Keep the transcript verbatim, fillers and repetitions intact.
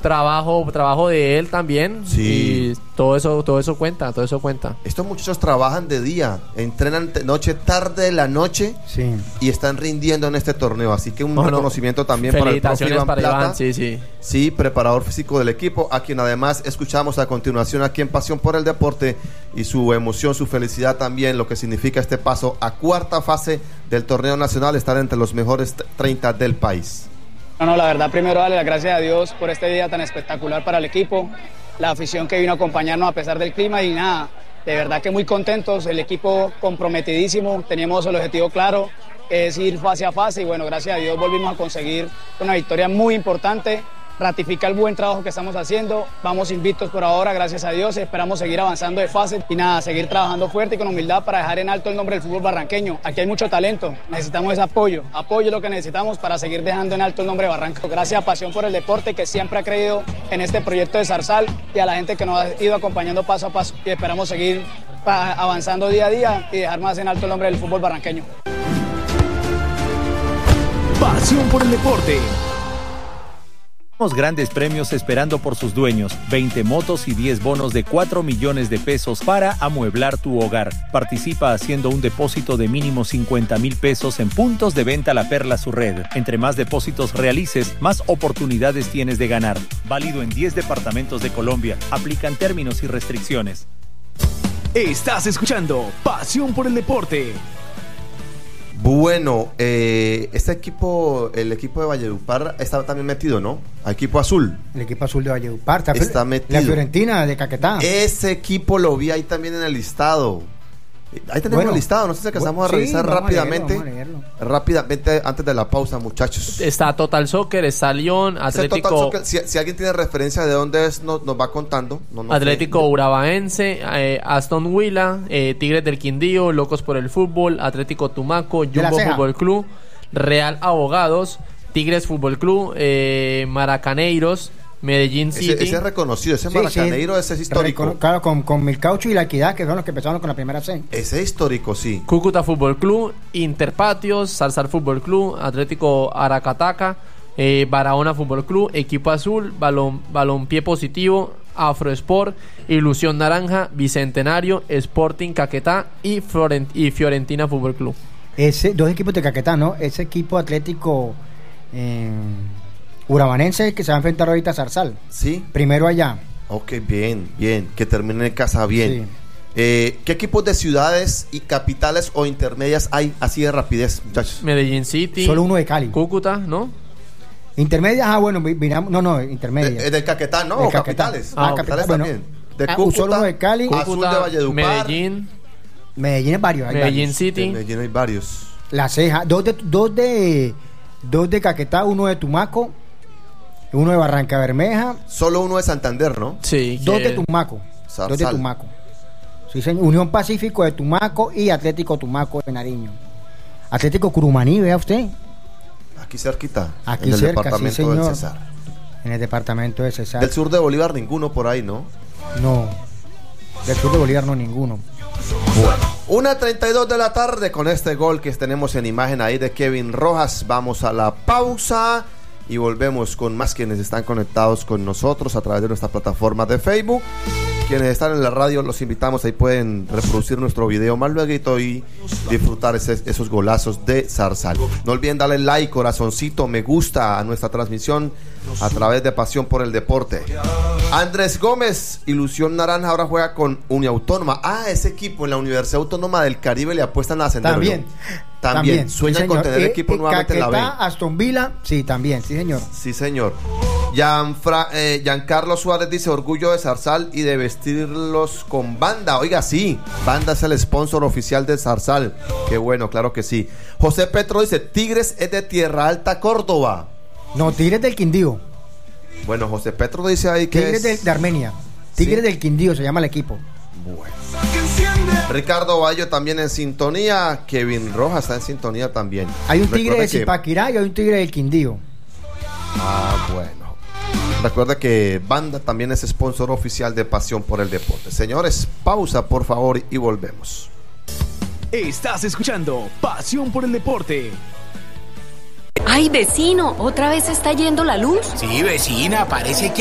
Trabajo, trabajo de él también. Sí. Y todo eso, todo eso cuenta, todo eso cuenta. Estos muchachos trabajan de día, entrenan de noche, tarde de la noche, sí. y están rindiendo en este torneo. Así que un Bueno, reconocimiento también para el profe Iván para Plata. Iván, sí, sí. Sí, preparador físico del equipo, a quien además escuchamos a continuación aquí en Pasión por el Deporte, y su emoción, su felicidad también, lo que significa este paso a cuarta fase del torneo nacional, estar entre los mejores treinta del país. No, no, la verdad, primero darle las gracias a Dios por este día tan espectacular para el equipo, la afición que vino a acompañarnos a pesar del clima, y nada, de verdad que muy contentos, el equipo comprometidísimo, teníamos el objetivo claro, que es ir fase a fase, y bueno, gracias a Dios volvimos a conseguir una victoria muy importante, ratifica el buen trabajo que estamos haciendo, vamos invictos por ahora, gracias a Dios, esperamos seguir avanzando de fase y nada, seguir trabajando fuerte y con humildad para dejar en alto el nombre del fútbol barranqueño. Aquí hay mucho talento, necesitamos ese apoyo, apoyo es lo que necesitamos para seguir dejando en alto el nombre de Barranco. Gracias a Pasión por el Deporte, que siempre ha creído en este proyecto de Zarzal, y a la gente que nos ha ido acompañando paso a paso, y esperamos seguir avanzando día a día y dejar más en alto el nombre del fútbol barranqueño. Pasión por el Deporte. Grandes premios esperando por sus dueños, veinte motos y diez bonos de cuatro millones de pesos para amueblar tu hogar. Participa haciendo un depósito de mínimo cincuenta mil pesos en puntos de venta La Perla Su Red. Entre más depósitos realices, más oportunidades tienes de ganar. Válido en diez departamentos de Colombia. Aplican términos y restricciones. Estás escuchando Pasión por el Deporte. Bueno, eh, este equipo, el equipo de Valledupar está también metido, ¿no? El equipo azul. El equipo azul de Valledupar. Está, está metido. La Fiorentina de Caquetá. Ese equipo lo vi ahí también en el listado. Ahí tenemos bueno, el listado, no sé si alcanzamos bueno, a revisar sí, rápidamente. A leerlo, a leerlo. Rápidamente, antes de la pausa, muchachos. Está Total Soccer, está Lyon, Atlético. Total Soccer, si, si alguien tiene referencia de dónde es, no, nos va contando. No, no Atlético sé. Urabaense, eh, Aston Villa, eh, Tigres del Quindío, Locos por el Fútbol, Atlético Tumaco, Jumbo Fútbol Club, Real Abogados, Tigres Fútbol Club, eh, Maracaneiros, Medellín City. Ese, ese es reconocido, ese sí, Maracaneiro, sí, ese es histórico. Recon, claro, con, con Milcaucho y La Equidad, que son los que empezaron con la primera C. Ese es histórico, sí. Cúcuta Fútbol Club, Interpatios, Zarzal Fútbol Club, Atlético Aracataca, eh, Barahona Fútbol Club, Equipo Azul, Balón, Balompié Positivo, Afrosport, Ilusión Naranja, Bicentenario, Sporting Caquetá y, Florent, y Fiorentina Fútbol Club. Ese, dos equipos de Caquetá, ¿no? Ese equipo Atlético... Eh, Urabanense, que se va a enfrentar ahorita a Zarzal. Sí. Primero allá. Ok, bien, bien. Que termine en casa bien. Sí. Eh, ¿Qué equipos de ciudades y capitales o intermedias hay así de rapidez, muchachos? Medellín City. Solo uno de Cali. Cúcuta, ¿no? Intermedias, ah, bueno, miramos. No, no, intermedias. De, de Caquetá, ¿no? De o Caquetá. Capitales. Ah, ah capitales bueno, también. De ah, Cúcuta, solo uno de Cali. Cúcuta, Azul de Valledupar. Medellín. Medellín es varios. Hay Medellín varios. City. En Medellín hay varios. La Ceja. Dos de, dos de, dos de Caquetá, uno de Tumaco. Uno de Barranca Bermeja. Solo uno de Santander, ¿no? Sí. Dos de Tumaco. Zarzal. Dos de Tumaco. Sí, señor. Unión Pacífico de Tumaco y Atlético Tumaco de Nariño. Atlético Curumaní, vea usted. Aquí cerquita. Aquí en el cerca, departamento sí, del Cesar. En el departamento de Cesar. Del sur de Bolívar ninguno por ahí, ¿no? No. Del sur de Bolívar no ninguno. Bueno. una treinta y dos de la tarde con este gol que tenemos en imagen ahí de Kevin Rojas. Vamos a la pausa. Y volvemos con más quienes están conectados con nosotros a través de nuestra plataforma de Facebook. Quienes están en la radio, los invitamos, ahí pueden reproducir nuestro video más luego y disfrutar ese, esos golazos de Zarzal. No olviden darle like, corazoncito, me gusta a nuestra transmisión a través de Pasión por el Deporte. Andrés Gómez, Ilusión Naranja, ahora juega con Uniautónoma. Ah, ese equipo en la Universidad Autónoma del Caribe le apuestan a ascender. También. También, también. sueñan Sí, con tener eh, equipo eh, nuevamente Caquetá, en la B. Aston Villa, sí, también, sí señor. Sí señor. Gianfra, eh, Giancarlo Suárez dice: orgullo de Zarzal y de vestirlos con Banda. Oiga, sí, Banda es el sponsor oficial de Zarzal. Qué bueno, claro que sí. José Petro dice: Tigres es de Tierra Alta, Córdoba. No, Tigres del Quindío. Bueno, José Petro dice ahí que Tigres es... de, de Armenia. Tigres ¿Sí? del Quindío se llama el equipo. Bueno. Ricardo Bayo también en sintonía. Kevin Rojas está en sintonía también. Hay un tigre Recuerde de Zipaquirá que... y hay un tigre del Quindío. Ah, bueno. Recuerda que Banda también es sponsor oficial de Pasión por el Deporte. Señores, pausa por favor y volvemos. Estás escuchando Pasión por el Deporte. Ay, vecino, ¿otra vez está yendo la luz? Sí, vecina, parece que